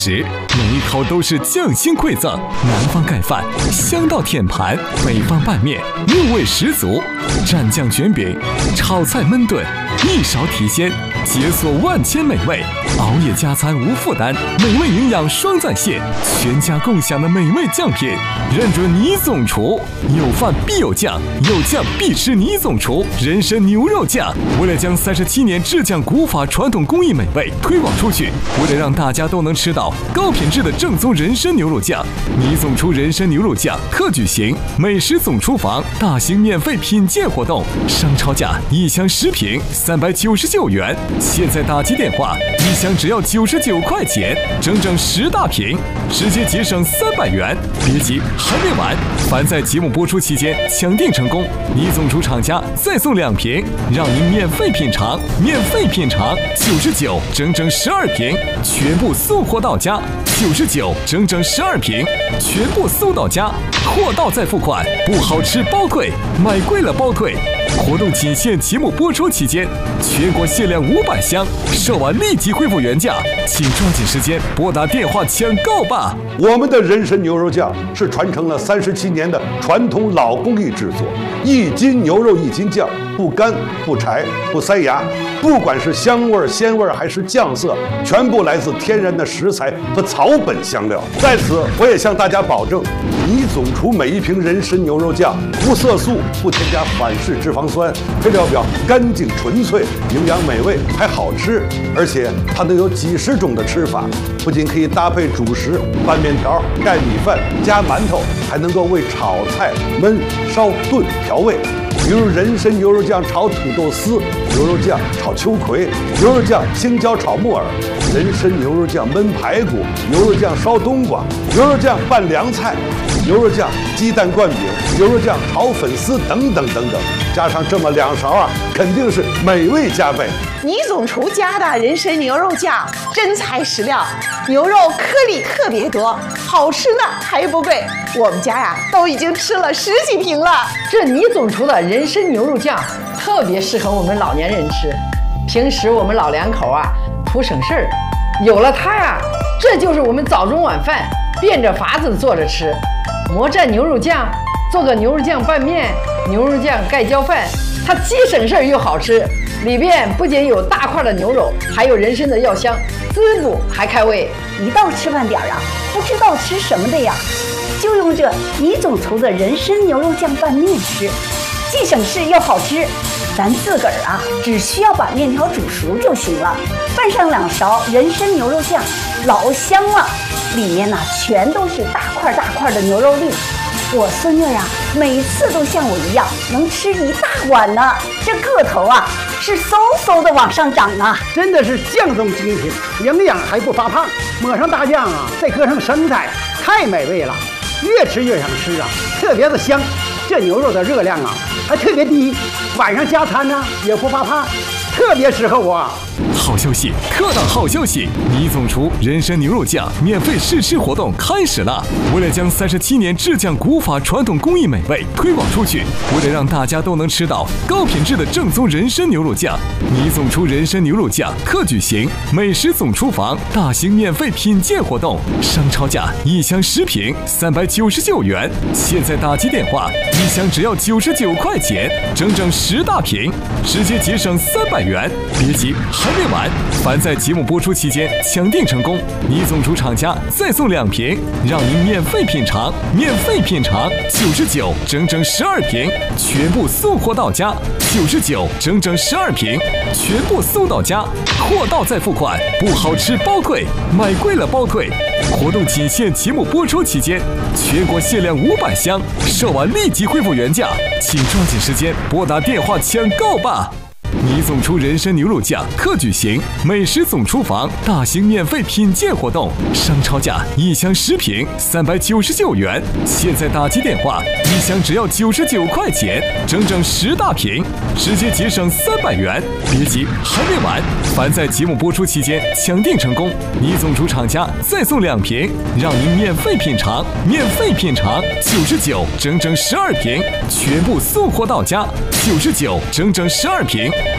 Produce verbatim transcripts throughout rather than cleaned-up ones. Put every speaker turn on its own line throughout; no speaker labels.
时每一口都是匠心馈赠，南方盖饭，香到天盘；北方拌面，入味十足；蘸酱卷饼，炒菜焖炖，一勺提鲜，解锁万千美味。熬夜加餐无负担，美味营养双在线，全家共享的美味酱品，认准倪总厨，有饭必有酱，有酱必吃倪总厨人参牛肉酱。为了将三十七年制酱古法传统工艺美味推广出去，为了让大家都能吃到高品质的正宗人参牛肉酱，倪总厨人参牛肉酱特举行美食总厨房大型免费品鉴活动，商超价一箱十瓶三百九十九元，现在打击电话，一箱只要九十九块钱，整整十大瓶，直接节省三百元。别急，还没完，凡在节目播出期间抢订成功，倪总厨厂家再送两瓶，让您免费品尝，免费品尝九十九，整整十二瓶，全部送货到家。九十九，整整十二瓶，全部送到家，货到再付款，不好吃包退，买贵了包退。活动仅限节目播出期间，全国限量五百箱，售完立即恢复原价，请抓紧时间拨打电话抢购吧。
我们的人参牛肉酱是传承了三十七年的传统老工艺制作，一斤牛肉一斤酱，不干不柴不塞牙，不管是香味鲜味还是酱色，全部来自天然的食材和草本香料。在此我也向大家保证，倪总厨每一瓶人参牛肉酱无色素，不添加反式脂肪酸，配料表干净纯粹，营养美味还好吃，而且它能有几十种的吃法，不仅可以搭配主食拌面条、盖米饭、加馒头，还能够为炒菜焖烧炖调味。比如人参牛肉酱炒土豆丝，牛肉酱炒秋葵，牛肉酱青椒炒木耳，人参牛肉酱焖排骨，牛肉酱烧冬瓜，牛肉酱拌凉菜，牛肉酱鸡蛋灌饼，牛肉酱炒粉丝等等等等，加上这么两勺啊，肯定是美味加倍。
倪总厨家的人参牛肉酱真材实料，牛肉颗粒特别多，好吃呢还不贵。我们家呀都已经吃了十几瓶了。
这倪总厨的人参牛肉酱特别适合我们老年人吃，平时我们老两口啊图省事儿，有了它呀，这就是我们早中晚饭变着法子做着吃。魔蘸牛肉酱，做个牛肉酱拌面，牛肉酱盖浇饭，它既省事儿又好吃。里边不仅有大块的牛肉，还有人参的药香，滋补还开胃。
一到吃饭点儿啊，不知道吃什么的呀，就用这倪总厨的人参牛肉酱拌面吃，既省事又好吃。咱自个儿啊，只需要把面条煮熟就行了，拌上两勺人参牛肉酱，老香了。里面呢、啊、全都是大块大块的牛肉粒。我孙女啊，每次都像我一样能吃一大碗呢，这个头啊是嗖嗖的往上涨啊！
真的是酱中精品，营养还不发胖，抹上大酱啊，再搁上生菜，太美味了，越吃越想吃啊，特别的香。这牛肉的热量啊还特别低，晚上加餐呢也不发胖，特别适合我。
好消息，特大好消息！倪总厨人参牛肉酱免费试吃活动开始了。为了将三十七年制酱古法传统工艺美味推广出去，为了让大家都能吃到高品质的正宗人参牛肉酱，倪总厨人参牛肉酱特举行美食总厨房大型免费品鉴活动，商超价一箱十瓶三百九十九元，现在打击电话，一箱只要九十九块钱，整整十大瓶，直接节省三百元。别急，还没完，凡在节目播出期间抢订成功，倪总厨厂家再送两瓶，让您免费品尝，免费品尝九十九，整整十二瓶，全部送货到家。九十九，整整十二瓶，全部送到家，货到再付款，不好吃包退，买贵了包退。活动仅限节目播出期间，全国限量五百箱，售完立即恢复原价，请抓紧时间拨打电话抢购吧。倪总厨人参牛肉酱特举行美食总厨房大型免费品鉴活动，商超价一箱十瓶三百九十九元，现在打击电话，一箱只要九十九块钱，整整十大瓶，直接节省三百元。别急，还没完，凡在节目播出期间抢订成功，倪总厨厂家再送两瓶，让您免费品尝，免费品尝九十九，整整十二瓶，全部送货到家。九十九，整整十二瓶，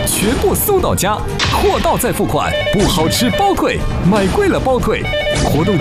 全部送到家，货到再付款，不好吃包退，买贵了包退。活动